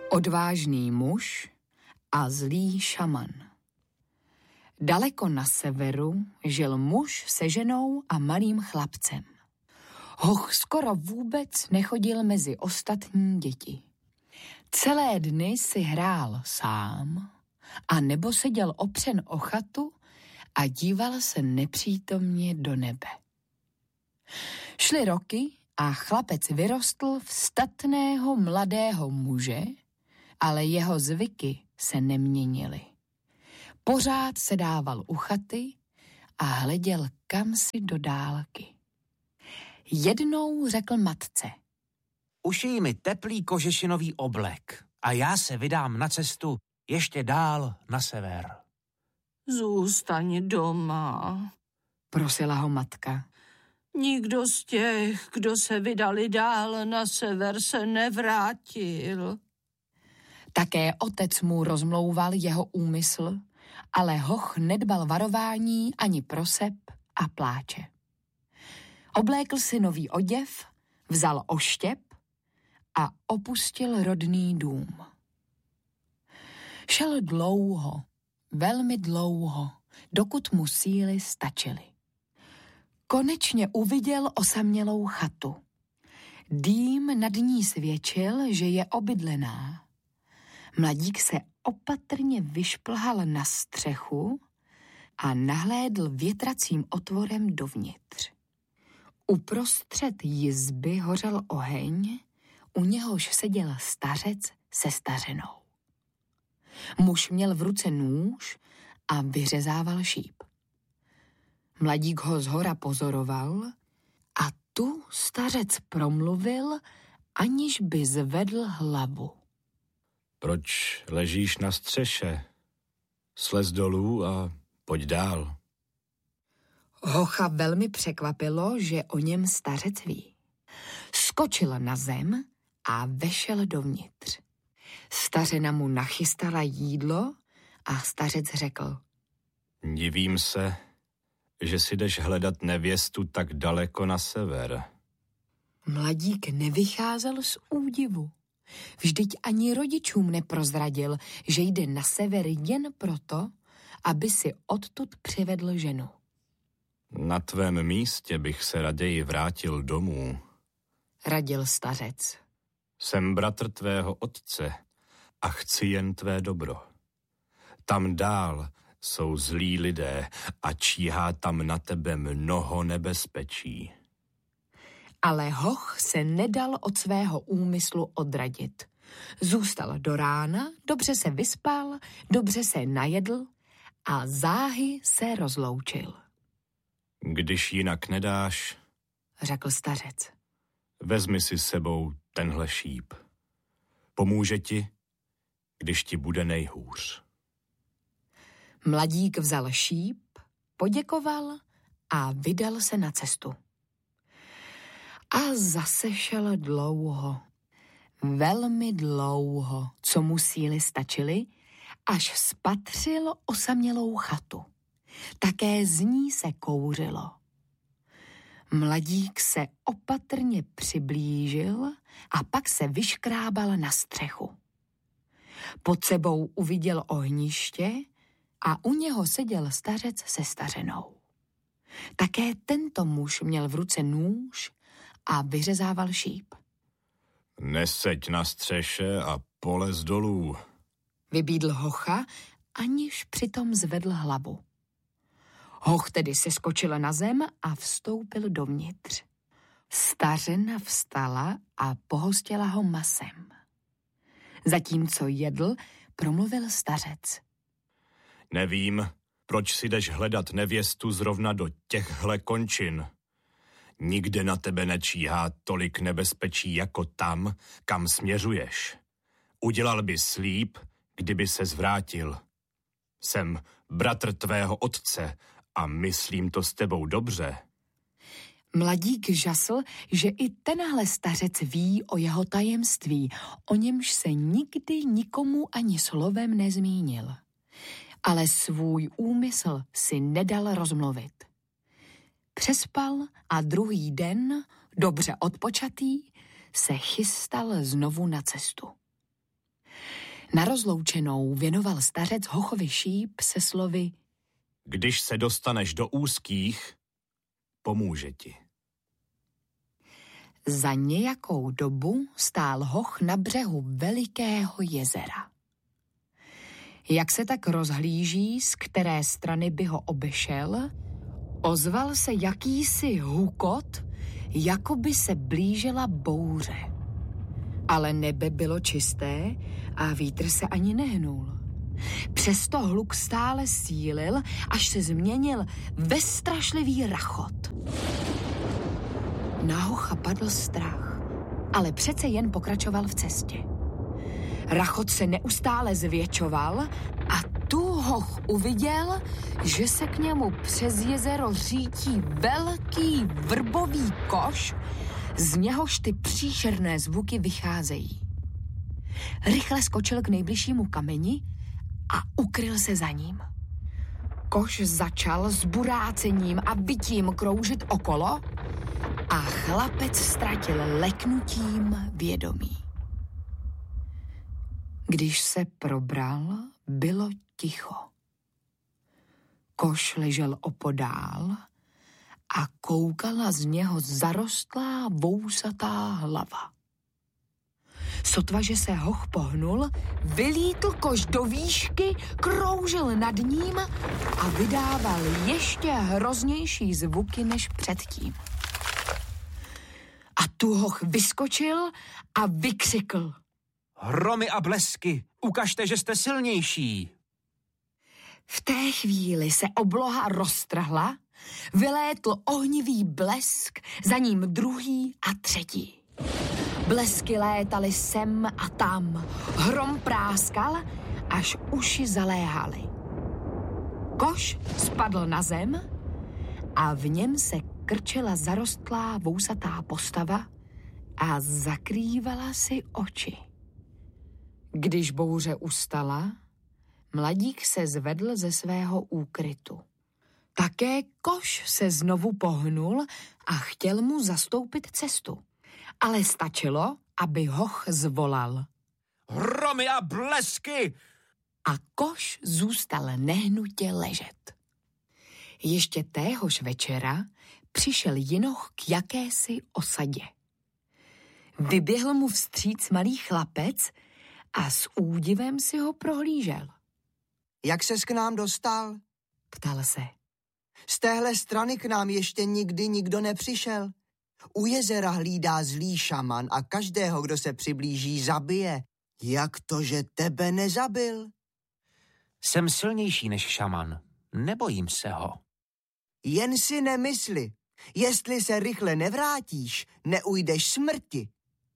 Odvážný muž a zlý šaman. Daleko na severu žil muž se ženou a malým chlapcem. Hoch skoro vůbec nechodil mezi ostatní děti. Celé dny si hrál sám a nebo seděl opřen o chatu a díval se nepřítomně do nebe. Šly roky a chlapec vyrostl v statného mladého muže, ale jeho zvyky se neměnily. Pořád se dával u chaty a hleděl kamsi do dálky. Jednou řekl matce: Ušij mi teplý kožešinový oblek a já se vydám na cestu ještě dál na sever. Zůstaň doma, prosila ho matka. Nikdo z těch, kdo se vydali dál na sever, se nevrátil. Také otec mu rozmlouval jeho úmysl, ale hoch nedbal varování ani proseb a pláče. Oblékl si nový oděv, vzal oštěp a opustil rodný dům. Šel dlouho, velmi dlouho, dokud mu síly stačily. Konečně uviděl osamělou chatu. Dým nad ní svědčil, že je obydlená. Mladík se opatrně vyšplhal na střechu a nahlédl větracím otvorem dovnitř. Uprostřed jizby hořel oheň, u něhož seděl stařec se stařenou. Muž měl v ruce nůž a vyřezával šíp. Mladík ho zhora pozoroval a tu stařec promluvil, aniž by zvedl hlavu. Proč ležíš na střeše? Slez dolů a pojď dál. Hocha velmi překvapilo, že o něm stařec ví. Skočil na zem a vešel dovnitř. Stařena mu nachystala jídlo a stařec řekl: Divím se, že si jdeš hledat nevěstu tak daleko na sever. Mladík nevycházel z údivu. Vždyť ani rodičům neprozradil, že jde na sever jen proto, aby si odtud přivedl ženu. Na tvém místě bych se raději vrátil domů, radil stařec. Jsem bratr tvého otce a chci jen tvé dobro. Tam dál jsou zlí lidé a číhá tam na tebe mnoho nebezpečí. Ale hoch se nedal od svého úmyslu odradit. Zůstal do rána, dobře se vyspal, dobře se najedl a záhy se rozloučil. Když jinak nedáš, řekl stařec, vezmi si s sebou tenhle šíp. Pomůže ti, když ti bude nejhůř. Mladík vzal šíp, poděkoval a vydal se na cestu. A zase šel dlouho, velmi dlouho, co mu síly stačily, až spatřil osamělou chatu. Také z ní se kouřilo. Mladík se opatrně přiblížil a pak se vyškrábal na střechu. Pod sebou uviděl ohniště a u něho seděl stařec se stařenou. Také tento muž měl v ruce nůž a vyřezával šíp. Neseď na střeše a polez dolů, vybídl hocha, aniž přitom zvedl hlavu. Hoch tedy se skočil na zem a vstoupil dovnitř. Stařena vstala a pohostila ho masem. Zatímco jedl, promluvil stařec. Nevím, proč si jdeš hledat nevěstu zrovna do těchhle končin. Nikde na tebe nečíhá tolik nebezpečí jako tam, kam směřuješ. Udělal bys líp, kdyby se zvrátil. Jsem bratr tvého otce a myslím to s tebou dobře. Mladík žasl, že i tenhle stařec ví o jeho tajemství, o němž se nikdy nikomu ani slovem nezmínil. Ale svůj úmysl si nedal rozmluvit. Přespal a druhý den, dobře odpočatý, se chystal znovu na cestu. Na rozloučenou věnoval stařec hochovi šíp se slovy: Když se dostaneš do úzkých, pomůže ti. Za nějakou dobu stál hoch na břehu velikého jezera. Jak se tak rozhlíží, z které strany by ho obešel, ozval se jakýsi hukot, jako by se blížila bouře. Ale nebe bylo čisté a vítr se ani nehnul. Přesto hluk stále sílil, až se změnil ve strašlivý rachot. Na hocha padl strach, ale přece jen pokračoval v cestě. Rachot se neustále zvětšoval a tu hoch uviděl, že se k němu přes jezero řítí velký vrbový koš, z něhož ty příšerné zvuky vycházejí. Rychle skočil k nejbližšímu kameni a ukryl se za ním. Koš začal s burácením a vytím kroužit okolo a chlapec ztratil leknutím vědomí. Když se probral, bylo ticho. Koš ležel opodál a koukala z něho zarostlá vousatá hlava. Sotva, že se hoch pohnul, vylítl koš do výšky, kroužil nad ním a vydával ještě hroznější zvuky než předtím. A tu hoch vyskočil a vykřikl: Hromy a blesky, ukažte, že jste silnější. V té chvíli se obloha roztrhla, vylétl ohnivý blesk, za ním druhý a třetí. Blesky létaly sem a tam, hrom práskal, až uši zaléhaly. Koš spadl na zem a v něm se krčila zarostlá vousatá postava a zakrývala si oči. Když bouře ustala, mladík se zvedl ze svého úkrytu. Také koš se znovu pohnul a chtěl mu zastoupit cestu. Ale stačilo, aby hoch zvolal: Hromy a blesky! A koš zůstal nehnutě ležet. Ještě téhož večera přišel jinoch k jakési osadě. Vyběhl mu vstříc malý chlapec a s údivem si ho prohlížel. Jak ses k nám dostal? Ptal se. Z téhle strany k nám ještě nikdy nikdo nepřišel. U jezera hlídá zlý šaman a každého, kdo se přiblíží, zabije. Jak to, že tebe nezabil? Jsem silnější než šaman. Nebojím se ho. Jen si nemysli. Jestli se rychle nevrátíš, neujdeš smrti.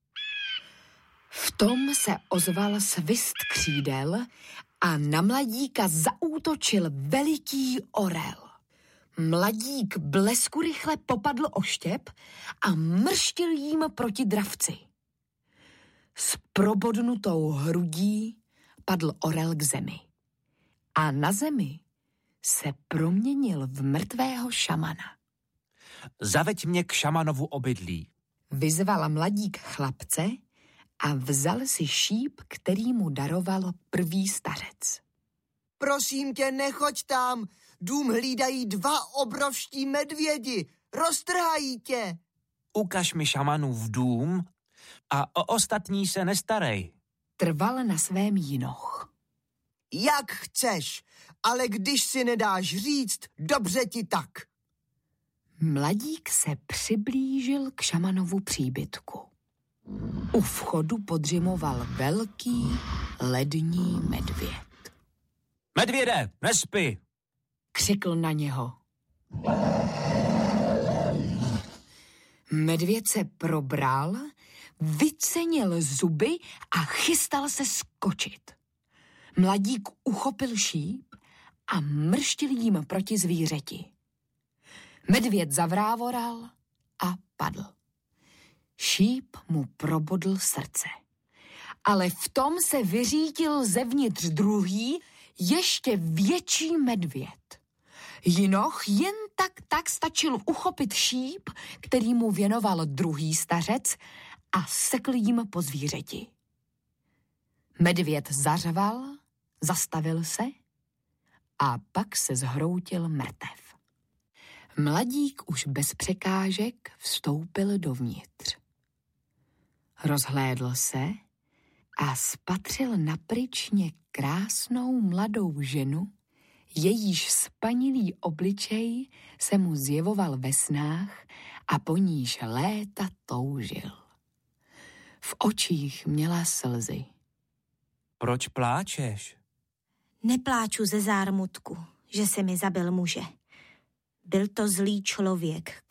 V tom se ozval svist křídel a na mladíka zaútočil veliký orel. Mladík blesku rychle popadl o štěp a mrštil jím proti dravci. S probodnutou hrudí padl orel k zemi. A na zemi se proměnil v mrtvého šamana. Zaveď mě k šamanovu obydlí. Vyzval mladík chlapce a vzal si šíp, který mu daroval prvý stařec. Prosím tě, nechoď tam. Dům hlídají 2 obrovští medvědi. Roztrhají tě. Ukaž mi šamanův dům a o ostatní se nestarej. Trval na svém jinoch. Jak chceš, ale když si nedáš říct, dobře ti tak. Mladík se přiblížil k šamanovu příbytku. U vchodu podřimoval velký lední medvěd. Medvěde, nespi! Křikl na něho. Medvěd se probral, vycenil zuby a chystal se skočit. Mladík uchopil šíp a mrštil jím proti zvířeti. Medvěd zavrávoral a padl. Šíp mu probodl srdce. Ale v tom se vyřítil zevnitř druhý, ještě větší medvěd. Jinoch jen tak stačil uchopit šíp, který mu věnoval druhý stařec, a sekl jim po zvířeti. Medvěd zařval, zastavil se a pak se zhroutil mrtev. Mladík už bez překážek vstoupil dovnitř. Rozhlédl se a spatřil na pryčně krásnou mladou ženu, jejíž spanilý obličej se mu zjevoval ve snách a po níž léta toužil. V očích měla slzy. Proč pláčeš? Nepláču ze zármutku, že se mi zabil muže. Byl to zlý člověk,